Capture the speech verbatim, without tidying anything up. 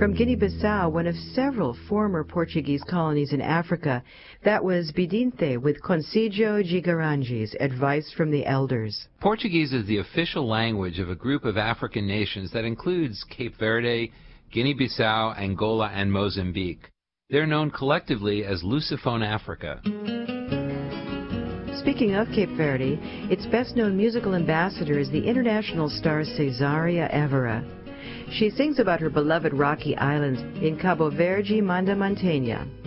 From Guinea-Bissau, one of several former Portuguese colonies in Africa, that was Bidinte with Conselho de Guaranjis, advice from the elders. Portuguese is the official language of a group of African nations that includes Cape Verde, Guinea-Bissau, Angola, and Mozambique. They're known collectively as Lusophone Africa. Speaking of Cape Verde, its best-known musical ambassador is the international star Cesaria Evora. She sings about her beloved rocky islands in Cabo Verde, Mandamanteña.